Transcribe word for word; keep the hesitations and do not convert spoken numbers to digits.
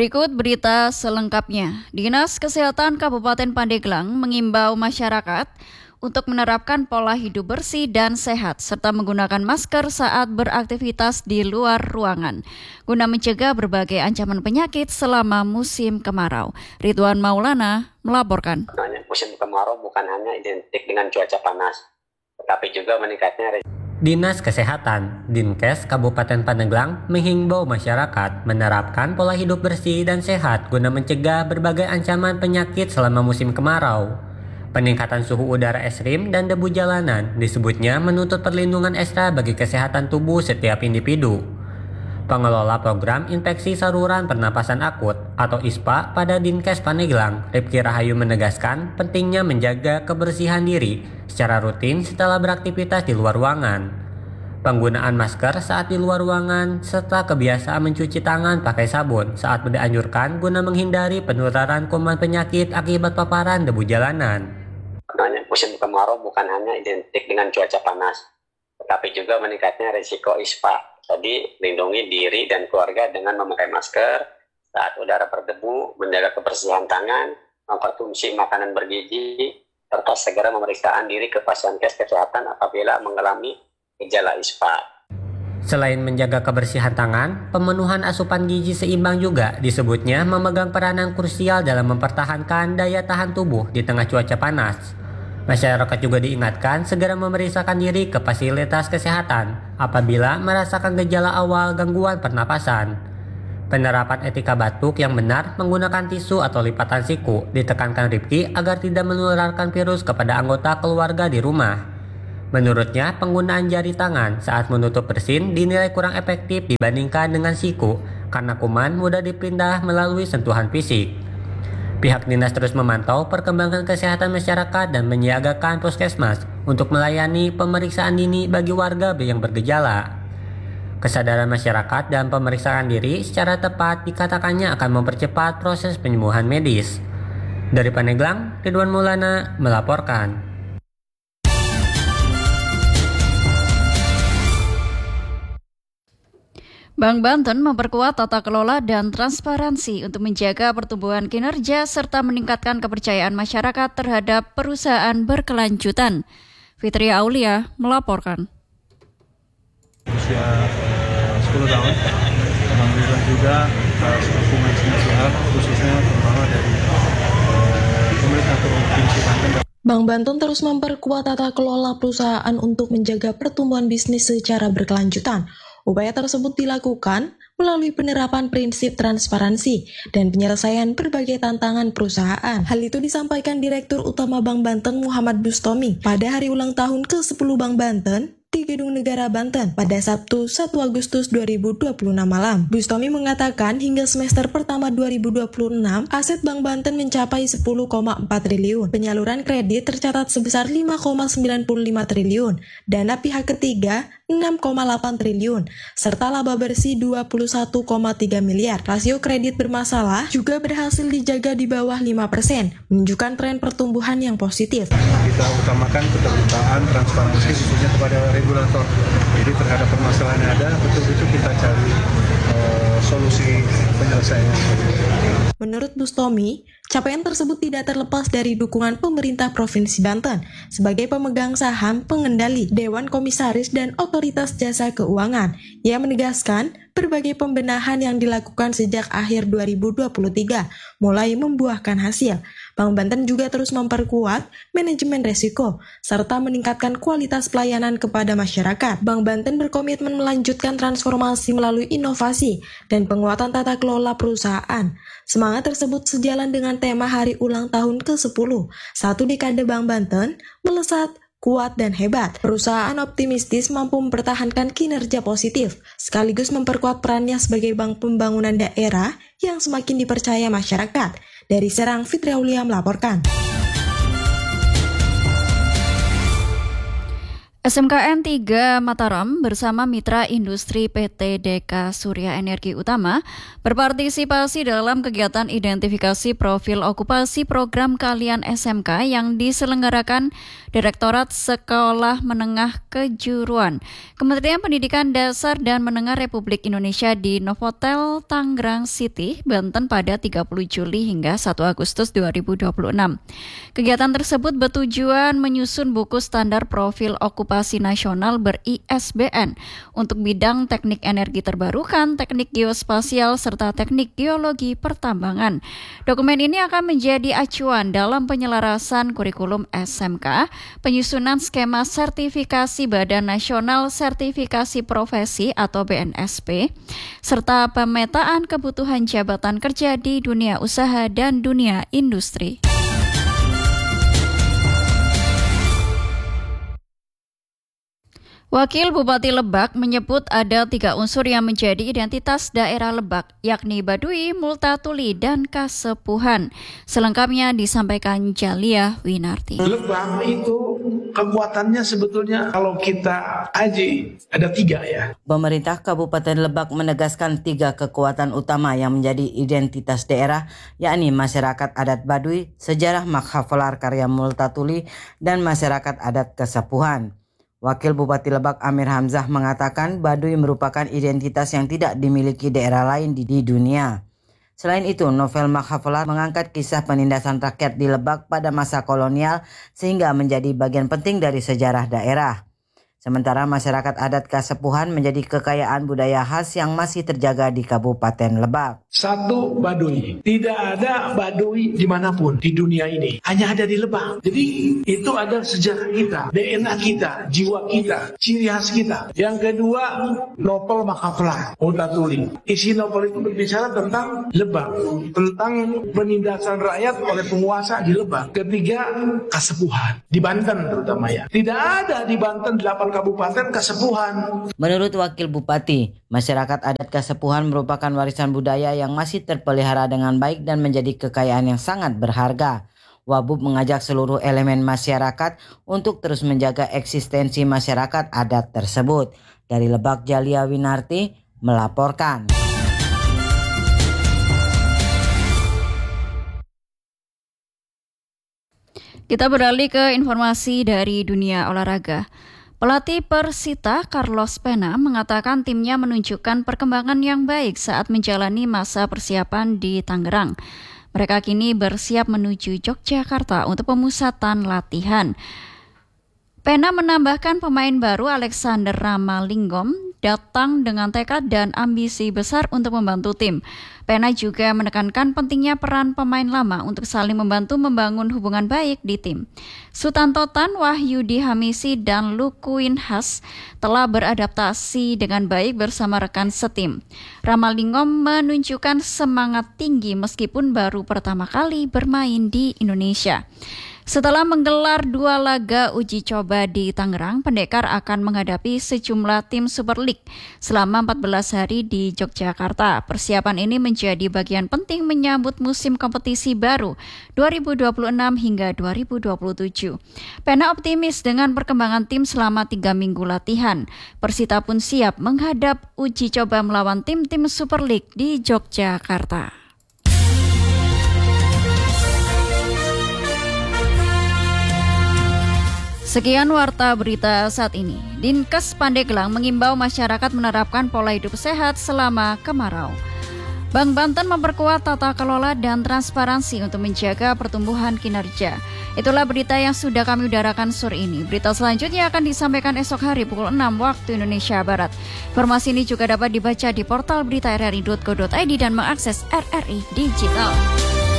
Berikut berita selengkapnya. Dinas Kesehatan Kabupaten Pandeglang mengimbau masyarakat untuk menerapkan pola hidup bersih dan sehat serta menggunakan masker saat beraktivitas di luar ruangan guna mencegah berbagai ancaman penyakit selama musim kemarau. Ridwan Maulana melaporkan. Musim kemarau bukan hanya identik dengan cuaca panas, tetapi juga meningkatnya resiko. Dinas Kesehatan, Dinkes Kabupaten Pandeglang menghimbau masyarakat menerapkan pola hidup bersih dan sehat guna mencegah berbagai ancaman penyakit selama musim kemarau. Peningkatan suhu udara ekstrim dan debu jalanan disebutnya menuntut perlindungan ekstra bagi kesehatan tubuh setiap individu. Pengelola Program Infeksi Saluran Pernapasan Akut atau I S P A pada Dinkes Pandeglang, Rifki Rahayu menegaskan pentingnya menjaga kebersihan diri secara rutin setelah beraktivitas di luar ruangan. Penggunaan masker saat di luar ruangan serta kebiasaan mencuci tangan pakai sabun saat dianjurkan guna menghindari penularan kuman penyakit akibat paparan debu jalanan. Musim kemarau bukan hanya identik dengan cuaca panas, tetapi juga meningkatnya risiko I S P A. Jadi, lindungi diri dan keluarga dengan memakai masker saat udara berdebu, menjaga kebersihan tangan, mengkonsumsi makanan bergizi, serta segera pemeriksaan diri ke Fasyankes Kesehatan apabila mengalami gejala I S P A. Selain menjaga kebersihan tangan, pemenuhan asupan gizi seimbang juga disebutnya memegang peranan krusial dalam mempertahankan daya tahan tubuh di tengah cuaca panas. Masyarakat juga diingatkan segera memeriksakan diri ke fasilitas kesehatan apabila merasakan gejala awal gangguan pernapasan. Penerapan etika batuk yang benar menggunakan tisu atau lipatan siku ditekankan Rifki agar tidak menularkan virus kepada anggota keluarga di rumah. Menurutnya, penggunaan jari tangan saat menutup bersin dinilai kurang efektif dibandingkan dengan siku karena kuman mudah dipindah melalui sentuhan fisik. Pihak dinas terus memantau perkembangan kesehatan masyarakat dan menyiagakan puskesmas untuk melayani pemeriksaan dini bagi warga yang bergejala. Kesadaran masyarakat dan pemeriksaan diri secara tepat dikatakannya akan mempercepat proses penyembuhan medis. Dari Pandeglang, Ridwan Maulana melaporkan. Bank Banten memperkuat tata kelola dan transparansi untuk menjaga pertumbuhan kinerja serta meningkatkan kepercayaan masyarakat terhadap perusahaan berkelanjutan. Fitri Aulia melaporkan. Usia sepuluh tahun, alhamdulillah juga dukungan finansial khususnya terutama dari pemerintah Provinsi Banten. Bank Banten terus memperkuat tata kelola perusahaan untuk menjaga pertumbuhan bisnis secara berkelanjutan. Upaya tersebut dilakukan melalui penerapan prinsip transparansi dan penyelesaian berbagai tantangan perusahaan. Hal itu disampaikan Direktur Utama Bank Banten Muhammad Bustomi pada hari ulang tahun ke sepuluh Bank Banten di Gedung Negara Banten pada Sabtu satu Agustus dua ribu dua puluh enam malam. Bustomi mengatakan hingga semester pertama dua ribu dua puluh enam, aset Bank Banten mencapai sepuluh koma empat triliun. Penyaluran kredit tercatat sebesar lima koma sembilan lima triliun, dana pihak ketiga enam koma delapan triliun, serta laba bersih dua puluh satu koma tiga miliar. Rasio kredit bermasalah juga berhasil dijaga di bawah lima persen, menunjukkan tren pertumbuhan yang positif. Kita utamakan keterbukaan, transparansi khususnya kepada regulator. Jadi terhadap permasalahan yang ada, betul-betul kita cari uh, solusi penyelesaiannya. Menurut Bustomi, capaian tersebut tidak terlepas dari dukungan pemerintah Provinsi Banten sebagai pemegang saham, pengendali, Dewan Komisaris, dan Otoritas Jasa Keuangan. Ia menegaskan berbagai pembenahan yang dilakukan sejak akhir dua ribu dua puluh tiga mulai membuahkan hasil. Bank Banten juga terus memperkuat manajemen risiko serta meningkatkan kualitas pelayanan kepada masyarakat. Bank Banten berkomitmen melanjutkan transformasi melalui inovasi dan penguatan tata kelola perusahaan. Semangat tersebut sejalan dengan tema hari ulang tahun ke sepuluh. Satu dekade Bank Banten melesat, kuat dan hebat. Perusahaan optimistis mampu mempertahankan kinerja positif, sekaligus memperkuat perannya sebagai bank pembangunan daerah yang semakin dipercaya masyarakat. Dari Serang, Fitri Aulia melaporkan. S M K N tiga Mataram bersama mitra industri P T D K Surya Energi Utama berpartisipasi dalam kegiatan identifikasi profil okupasi program Kalian S M K yang diselenggarakan Direktorat Sekolah Menengah Kejuruan Kementerian Pendidikan Dasar dan Menengah Republik Indonesia di Novotel Tangerang City, Banten pada tiga puluh Juli hingga satu Agustus dua ribu dua puluh enam. Kegiatan tersebut bertujuan menyusun buku standar profil okupasi nasional ber-I S B N untuk bidang teknik energi terbarukan, teknik geospasial, serta teknik geologi pertambangan. Dokumen ini akan menjadi acuan dalam penyelarasan kurikulum S M K, penyusunan skema sertifikasi Badan Nasional Sertifikasi Profesi atau B N S P, serta pemetaan kebutuhan jabatan kerja di dunia usaha dan dunia industri. Wakil Bupati Lebak menyebut ada tiga unsur yang menjadi identitas daerah Lebak, yakni Baduy, Multatuli, dan Kasepuhan. Selengkapnya disampaikan Jalia Winarti. Lebak itu kekuatannya sebetulnya kalau kita aji ada tiga ya. Pemerintah Kabupaten Lebak menegaskan tiga kekuatan utama yang menjadi identitas daerah, yakni masyarakat adat Baduy, sejarah makhafalar karya Multatuli, dan masyarakat adat Kasepuhan. Wakil Bupati Lebak Amir Hamzah mengatakan Baduy merupakan identitas yang tidak dimiliki daerah lain di, di dunia. Selain itu, novel Makhafalar mengangkat kisah penindasan rakyat di Lebak pada masa kolonial sehingga menjadi bagian penting dari sejarah daerah. Sementara masyarakat adat Kasepuhan menjadi kekayaan budaya khas yang masih terjaga di Kabupaten Lebak. Satu, Baduy. Tidak ada Baduy dimanapun di dunia ini. Hanya ada di Lebak. Jadi itu ada sejarah kita, D N A kita, jiwa kita, ciri khas kita. Yang kedua, novel Makhafalar, Multatuli. Isi novel itu berbicara tentang Lebak, tentang penindasan rakyat oleh penguasa di Lebak. Ketiga, Kasepuhan, di Banten terutama ya. Tidak ada di Banten delapan kabupaten Kasepuhan. Menurut Wakil Bupati, masyarakat adat Kasepuhan merupakan warisan budaya yang masih terpelihara dengan baik dan menjadi kekayaan yang sangat berharga. Wabub mengajak seluruh elemen masyarakat untuk terus menjaga eksistensi masyarakat adat tersebut. Dari Lebak, Jalia Winarti melaporkan. Kita beralih ke informasi dari dunia olahraga. Pelatih Persita Carlos Pena mengatakan timnya menunjukkan perkembangan yang baik saat menjalani masa persiapan di Tangerang. Mereka kini bersiap menuju Yogyakarta untuk pemusatan latihan. Pena menambahkan pemain baru Alexander Ramalingom datang dengan tekad dan ambisi besar untuk membantu tim. Pena juga menekankan pentingnya peran pemain lama untuk saling membantu membangun hubungan baik di tim. Sutanto Tan, Wahyudi Hamisi, dan Lukuin Has telah beradaptasi dengan baik bersama rekan setim. Ramalingom menunjukkan semangat tinggi meskipun baru pertama kali bermain di Indonesia. Setelah menggelar dua laga uji coba di Tangerang, Pendekar akan menghadapi sejumlah tim Super League selama empat belas hari di Yogyakarta. Persiapan ini menjadi bagian penting menyambut musim kompetisi baru dua ribu dua puluh enam hingga dua ribu dua puluh tujuh. Pena optimis dengan perkembangan tim selama tiga minggu latihan. Persita pun siap menghadap uji coba melawan tim-tim Super League di Yogyakarta. Sekian warta berita saat ini. Dinkes Pandeglang mengimbau masyarakat menerapkan pola hidup sehat selama kemarau. Bank Banten memperkuat tata kelola dan transparansi untuk menjaga pertumbuhan kinerja. Itulah berita yang sudah kami udarakan sore ini. Berita selanjutnya akan disampaikan esok hari pukul enam waktu Indonesia Barat. Informasi ini juga dapat dibaca di portal berita r r i dot co dot i d dan mengakses R R I Digital.